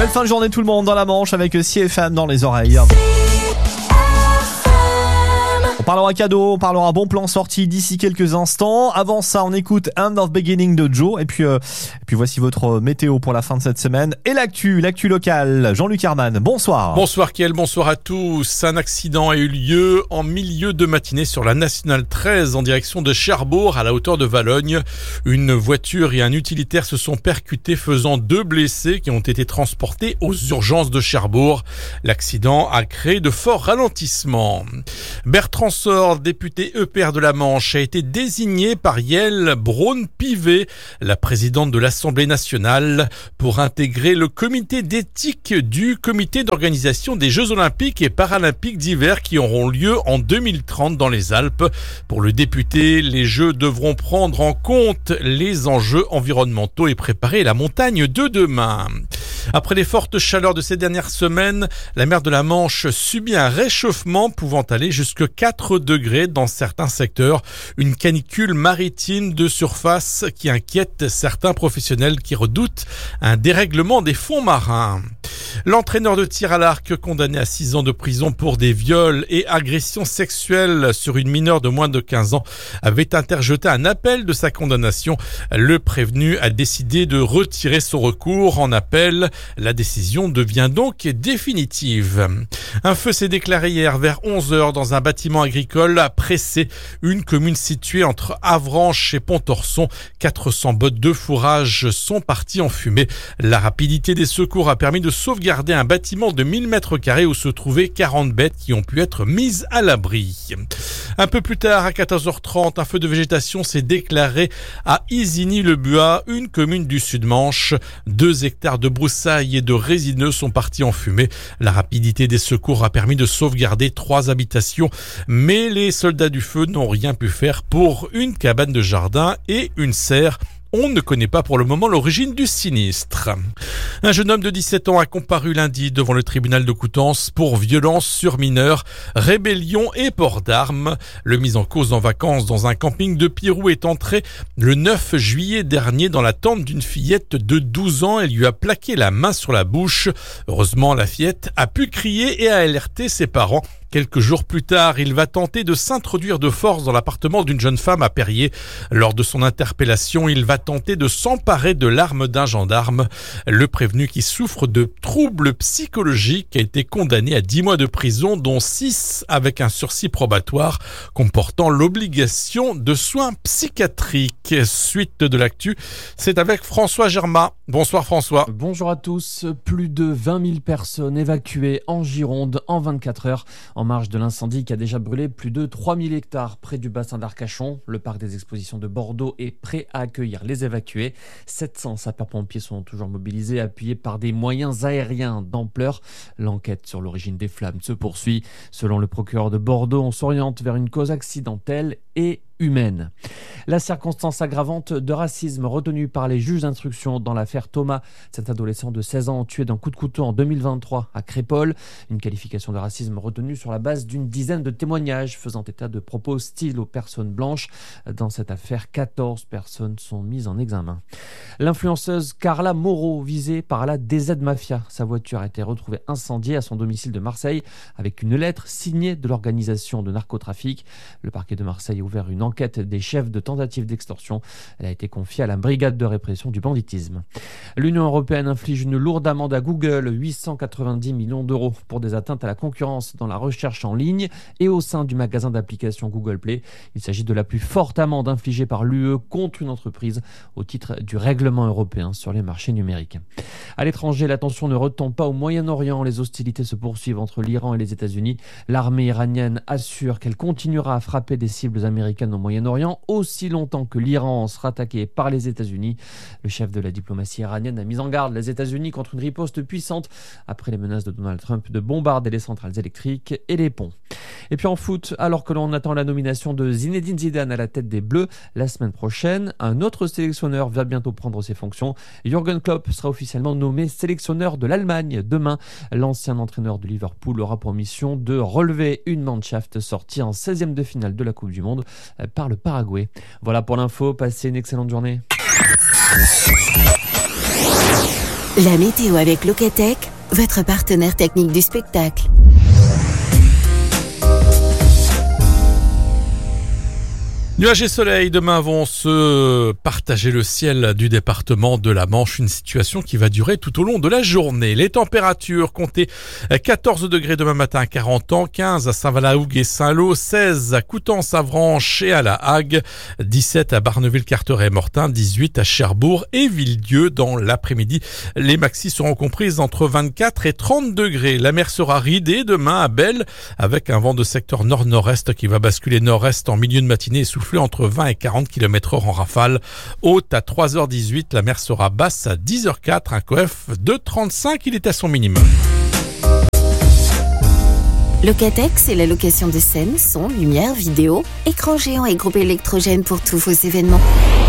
Belle fin de journée tout le monde dans la Manche avec CFM dans les oreilles. On parlera cadeau, on parlera bon plan sorti d'ici quelques instants. Avant ça, on écoute End of Beginning de Joe. Et puis voici votre météo pour la fin de cette semaine. Et l'actu locale. Jean-Luc Herman, bonsoir. Bonsoir Kiel, bonsoir à tous. Un accident a eu lieu en milieu de matinée sur la Nationale 13 en direction de Cherbourg à la hauteur de Valognes. Une voiture et un utilitaire se sont percutés faisant 2 blessés qui ont été transportés aux urgences de Cherbourg. L'accident a créé de forts ralentissements. Bertrand Sort, député EPR de la Manche, a été désigné par Yael Braun-Pivet, la présidente de l'Assemblée nationale, pour intégrer le comité d'éthique du comité d'organisation des Jeux olympiques et paralympiques d'hiver qui auront lieu en 2030 dans les Alpes. Pour le député, les Jeux devront prendre en compte les enjeux environnementaux et préparer la montagne de demain. Après les fortes chaleurs de ces dernières semaines, la mer de la Manche subit un réchauffement pouvant aller jusqu'à 4 degrés dans certains secteurs. Une canicule maritime de surface qui inquiète certains professionnels qui redoutent un dérèglement des fonds marins. L'entraîneur de tir à l'arc condamné à 6 ans de prison pour des viols et agressions sexuelles sur une mineure de moins de 15 ans avait interjeté un appel de sa condamnation. Le prévenu a décidé de retirer son recours en appel. La décision devient donc définitive. Un feu s'est déclaré hier vers 11h dans un bâtiment agricole à Pressé, une commune située entre Avranches et Pontorson. 400 bottes de fourrage sont parties en fumée. La rapidité des secours a permis de sauvegarder un bâtiment de 1000 mètres carrés où se trouvaient 40 bêtes qui ont pu être mises à l'abri. Un peu plus tard, à 14h30, un feu de végétation s'est déclaré à Isigny-le-Buat, une commune du Sud-Manche. 2 hectares de broussailles et de résineux sont partis en fumée. La rapidité des secours a permis de sauvegarder 3 habitations, mais les soldats du feu n'ont rien pu faire pour une cabane de jardin et une serre. On ne connaît pas pour le moment l'origine du sinistre. Un jeune homme de 17 ans a comparu lundi devant le tribunal de Coutances pour violence sur mineur, rébellion et port d'armes. Le mis en cause en vacances dans un camping de Pirou est entré le 9 juillet dernier dans la tente d'une fillette de 12 ans et lui a plaqué la main sur la bouche. Heureusement, la fillette a pu crier et a alerté ses parents. Quelques jours plus tard, il va tenter de s'introduire de force dans l'appartement d'une jeune femme à Périers. Lors de son interpellation, il va tenter de s'emparer de l'arme d'un gendarme. Le prévenu qui souffre de troubles psychologiques a été condamné à 10 mois de prison, dont 6 avec un sursis probatoire comportant l'obligation de soins psychiatriques. Suite de l'actu, c'est avec François Germain. Bonsoir François. Bonjour à tous. Plus de 20 000 personnes évacuées en Gironde en 24 heures. En marge de l'incendie qui a déjà brûlé plus de 3000 hectares près du bassin d'Arcachon. Le parc des expositions de Bordeaux est prêt à accueillir les évacués. 700 sapeurs-pompiers sont toujours mobilisés, appuyés par des moyens aériens d'ampleur. L'enquête sur l'origine des flammes se poursuit. Selon le procureur de Bordeaux, on s'oriente vers une cause accidentelle et humaine. La circonstance aggravante de racisme retenue par les juges d'instruction dans l'affaire Thomas, cet adolescent de 16 ans tué d'un coup de couteau en 2023 à Crépol. Une qualification de racisme retenue sur la base d'une dizaine de témoignages faisant état de propos hostiles aux personnes blanches. Dans cette affaire, 14 personnes sont mises en examen. L'influenceuse Carla Moreau, visée par la DZ Mafia. Sa voiture a été retrouvée incendiée à son domicile de Marseille avec une lettre signée de l'organisation de narcotrafic. Le parquet de Marseille a ouvert une enquête des chefs de tentative d'extorsion. Elle a été confiée à la brigade de répression du banditisme. L'Union européenne inflige une lourde amende à Google, 890 millions d'euros pour des atteintes à la concurrence dans la recherche en ligne et au sein du magasin d'applications Google Play. Il s'agit de la plus forte amende infligée par l'UE contre une entreprise au titre du règlement européen sur les marchés numériques. À l'étranger, la tension ne retombe pas au Moyen-Orient. Les hostilités se poursuivent entre l'Iran et les États-Unis. L'armée iranienne assure qu'elle continuera à frapper des cibles américaines au Moyen-Orient aussi longtemps que l'Iran sera attaqué par les États-Unis. Le chef de la diplomatie iranienne a mis en garde les États-Unis contre une riposte puissante après les menaces de Donald Trump de bombarder les centrales électriques et les ponts. Et puis en foot, alors que l'on attend la nomination de Zinedine Zidane à la tête des Bleus la semaine prochaine, un autre sélectionneur va bientôt prendre ses fonctions. Jürgen Klopp sera officiellement nommé sélectionneur de l'Allemagne demain. L'ancien entraîneur de Liverpool aura pour mission de relever une Mannschaft sortie en 16e de finale de la Coupe du Monde par le Paraguay. Voilà pour l'info, passez une excellente journée. La météo avec Locatech, votre partenaire technique du spectacle. Nuages et soleil demain vont se partager le ciel du département de la Manche, une situation qui va durer tout au long de la journée. Les températures comptez 14 degrés demain matin à 40 ans, 15 à Saint-Valahougue et Saint-Lô, 16 à Coutances, Avranches et à La Hague, 17 à Barneville, Carteret et Mortain, 18 à Cherbourg et Villedieu. Dans l'après-midi, les maxis seront comprises entre 24 et 30 degrés. La mer sera ridée demain à Belle avec un vent de secteur nord-nord-est qui va basculer nord-est en milieu de matinée et souffler entre 20 et 40 km/h en rafale. Haute à 3h18, la mer sera basse à 10h04, un coef de 35, il est à son minimum. Locatech, c'est la location de scène, son, lumière, vidéo, écran géant et groupe électrogène pour tous vos événements.